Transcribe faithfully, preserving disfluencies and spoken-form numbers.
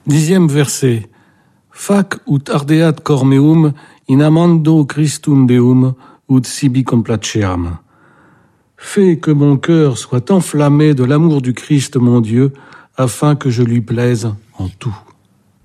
Dixième verset. Fac ut ardeat cor meum in amando Christum Deum ut sibi complaceam. Fais que mon cœur soit enflammé de l'amour du Christ mon Dieu, afin que je lui plaise en tout.